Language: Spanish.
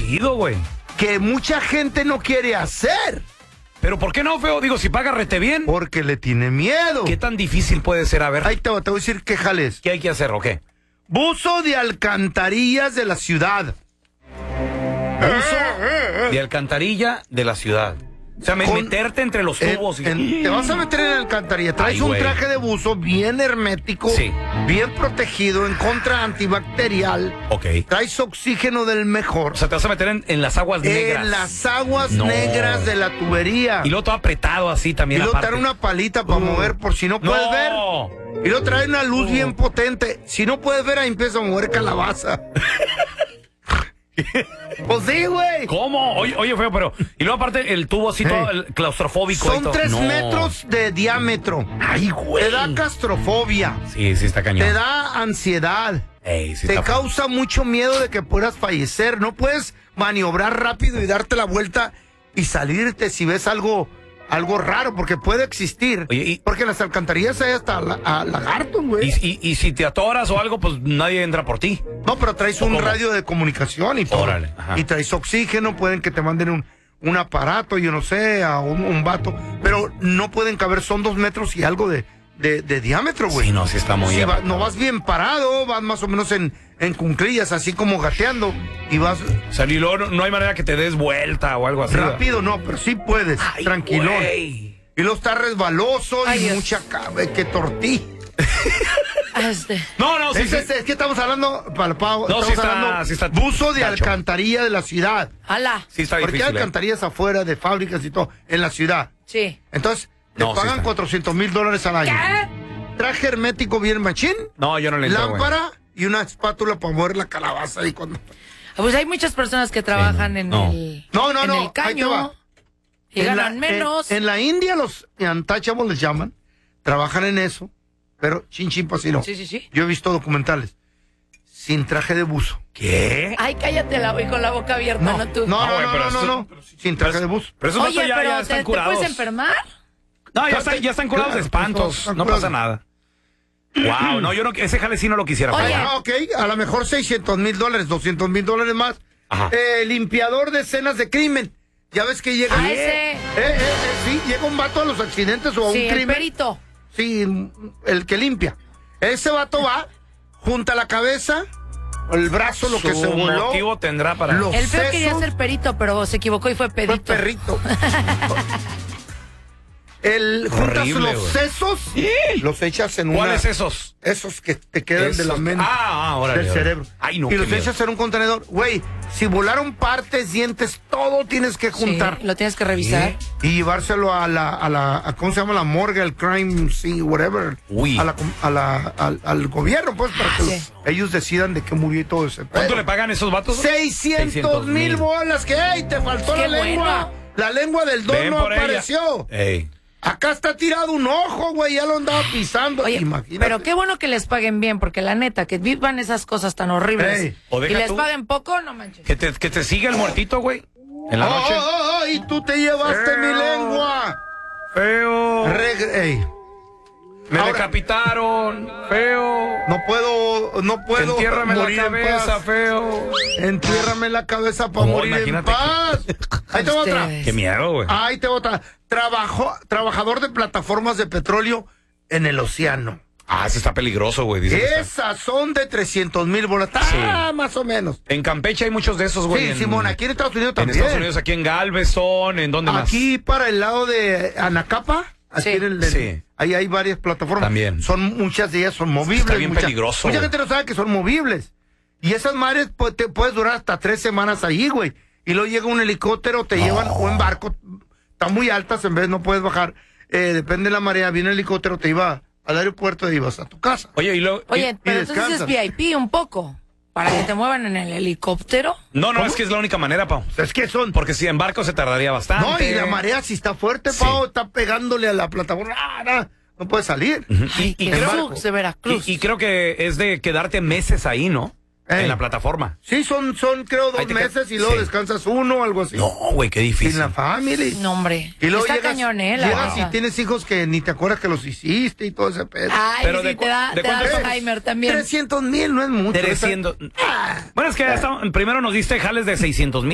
chido, güey. Que mucha gente no quiere hacer. Pero ¿por qué no, feo? Digo, si paga rete bien. Porque le tiene miedo. ¿Qué tan difícil puede ser? A ver. Ahí te voy a decir qué jales. ¿Qué hay que hacer o qué? Buzo de alcantarillas de la ciudad. Buzo de alcantarilla de la ciudad. O sea, meterte entre los tubos. Te vas a meter en la alcantarilla. Traes un traje de buzo bien hermético, bien protegido, en contra antibacterial. Ok. Traes oxígeno del mejor. O sea, te vas a meter en las aguas negras. En las aguas negras de la tubería. Y luego todo apretado así también. Y luego trae una palita para mover por si no puedes ver. Y luego trae una luz bien potente. Si no puedes ver, ahí empieza a mover calabaza. Pues sí, güey. ¿Cómo? Oye, feo, pero... Y luego aparte el tubo así todo claustrofóbico. Son 3 metros de diámetro. Ay, güey. Te da claustrofobia. Sí, está cañón. Te da ansiedad. Sí, te causa mucho miedo de que puedas fallecer. No puedes maniobrar rápido y darte la vuelta y salirte si ves algo raro, porque puede existir. Oye, porque en las alcantarillas hay hasta lagartos, güey. Y si te atoras o algo, pues nadie entra por ti. No, pero traes un radio de comunicación y todo. Órale, y traes oxígeno, pueden que te manden un aparato, yo no sé, a un vato. Pero no pueden caber, son 2 metros y algo de diámetro, güey. Sí, no, sí está muy... no vas bien parado, vas más o menos en cunclillas, así como gateando, y vas... O sea, y luego no hay manera que te des vuelta o algo así. Rápido, no, pero sí puedes, tranquilón. Wey. Y luego está resbaloso y Dios. mucha que tortilla. No, sí, Es que estamos hablando, Palpao, no, estamos sí está buzo de gacho. alcantarilla de la ciudad. ¡Hala! Sí está Porque difícil. hay alcantarillas afuera de fábricas y todo, en la ciudad. Sí. Entonces, te pagan $400,000 al año. ¿Qué? Traje hermético bien machín. No, yo no le entro, lámpara y una espátula para mover la calabaza. Y cuando... Pues hay muchas personas que trabajan en el caño y ganan menos. En la India los untouchables les llaman, trabajan en eso, pero chin pasino. Sí. Yo he visto documentales sin traje de buzo. ¿Qué? Ay, cállate la voy con la boca abierta, no tú. No, sin traje de buzo. Pero esos Oye, ya pero están ¿te curados. puedes enfermar? No, ya están curados de espantos. No pasa nada. Wow, no, yo no, ese jale sí no lo quisiera. Oye. Ok, a lo mejor $600,000, $200,000 más. Limpiador de escenas de crimen. Ya ves que llega... sí, llega un vato a los accidentes o a un crimen. El perito. Sí, el que limpia. Ese vato va, junta la cabeza, el brazo, lo que se voló. ¿Qué motivo tendrá para...? El feo quería ser perito, pero se equivocó y fue pedito. Fue perrito. Juntas los sesos, los echas en ¿Cuáles esos? Esos que te quedan de la mente, del cerebro. Ay, no, y los echas en un contenedor. Güey, si volaron partes, dientes, todo tienes que juntar. Sí, lo tienes que revisar. Y llevárselo a ¿cómo se llama? La morgue, al crime scene, whatever. Uy. Al gobierno, pues, para que ellos decidan de qué murió y todo ese pedo. ¿Cuánto le pagan esos vatos? 600,000 bolas. Que, te faltó la lengua. Bueno. La lengua del don no apareció. Acá está tirado un ojo, güey, ya lo andaba pisando. Oye, imagínate. pero qué bueno que les paguen bien, porque la neta, que vivan esas cosas tan horribles y les paguen poco, no manches. Que te siga el muertito, güey, en la noche. Y tú te llevaste mi lengua. Feo. Me Ahora, decapitaron, feo. No puedo. Entiérrame morir la cabeza, feo. Entiérrame la cabeza para morir en paz. Ahí te va otra. Qué miedo, güey. Ahí te va otra. Trabajador de plataformas de petróleo en el océano. Ese está peligroso, güey. Esas son de 300,000 bolas. Más o menos. En Campeche hay muchos de esos, güey. Sí, Simón, aquí en Estados Unidos también. En Estados Unidos, aquí en Galveston, ¿en dónde más? Aquí para el lado de Anacapa. Aquí ahí hay varias plataformas. También. Muchas de ellas son movibles. Está bien peligroso. Mucha gente no sabe que son movibles. Y esas madres te puedes durar hasta 3 semanas ahí, güey. Y luego llega un helicóptero, te llevan, o en barco, están muy altas, en vez no puedes bajar. Depende de la marea, viene el helicóptero, te iba al aeropuerto y ibas a tu casa. Oye, pero entonces es VIP un poco. ¿Para que te muevan en el helicóptero? No, es que es la única manera, Pau. Es que son... Porque si en barco se tardaría bastante. No, y la marea si está fuerte, Pau, está pegándole a la plataforma. No puede salir. Y Veracruz, de Veracruz. Y creo que es de quedarte meses ahí, ¿no? En la plataforma. Sí, son creo 2 meses y luego descansas 1 o algo así. No, güey, qué difícil. Sin la familia. No, hombre. Y luego está cañón, la llegas y tienes hijos que ni te acuerdas que los hiciste y todo ese pedo. Ay, pero sí, te da Alzheimer también. 300,000 no es mucho. 300. Bueno, es que primero nos diste jales de 600,000.